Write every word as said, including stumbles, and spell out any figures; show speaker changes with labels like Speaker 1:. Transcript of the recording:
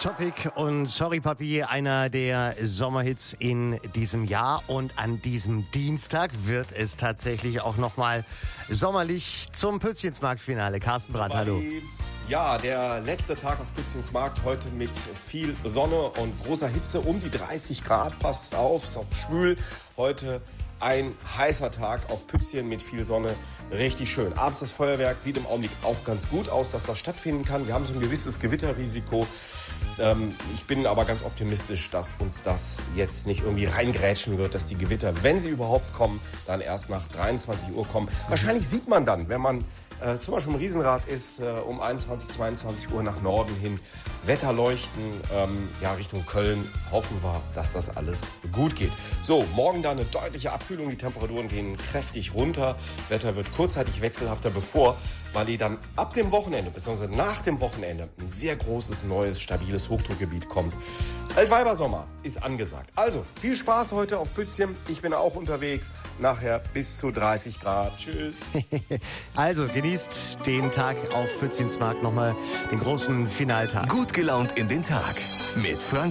Speaker 1: Topic und Sorry Papi, einer der Sommerhits in diesem Jahr. Und an diesem Dienstag wird es tatsächlich auch nochmal sommerlich zum Pützchensmarkt-Finale. Carsten Brandt, hallo.
Speaker 2: Ja, der letzte Tag auf Pützchensmarkt, heute mit viel Sonne und großer Hitze, um die dreißig Grad, passt auf, ist auch schwül. Heute ein heißer Tag auf Pützchen mit viel Sonne, richtig schön. Abends das Feuerwerk sieht im Augenblick auch ganz gut aus, dass das stattfinden kann. Wir haben so ein gewisses Gewitterrisiko. Ähm, ich bin aber ganz optimistisch, dass uns das jetzt nicht irgendwie reingrätschen wird, dass die Gewitter, wenn sie überhaupt kommen, dann erst nach dreiundzwanzig Uhr kommen. Wahrscheinlich sieht man dann, wenn man äh, zum Beispiel im Riesenrad ist, äh, um einundzwanzig, zweiundzwanzig Uhr nach Norden hin, Wetterleuchten, ähm, ja, Richtung Köln, hoffen wir, dass das alles gut geht. So, morgen dann eine deutliche Abkühlung, die Temperaturen gehen kräftig runter, das Wetter wird kurzzeitig wechselhafter, bevor weil dann ab dem Wochenende, beziehungsweise nach dem Wochenende, ein sehr großes, neues, stabiles Hochdruckgebiet kommt. Altweibersommer ist angesagt. Also, viel Spaß heute auf Pützchen. Ich bin auch unterwegs. Nachher bis zu dreißig Grad. Tschüss.
Speaker 1: Also, genießt den Tag auf Pützchensmarkt nochmal, den großen Finaltag.
Speaker 3: Gut gelaunt in den Tag mit Frank